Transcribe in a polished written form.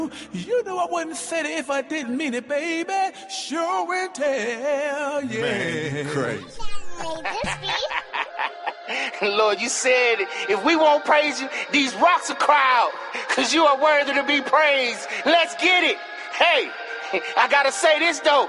You know I wouldn't say it if I didn't mean it, baby. Sure and tell, yeah. Man, you crazy. Lord, you said if we won't praise you, these rocks will cry out, because you are worthy to be praised. Let's get it. Hey, I gotta say this though.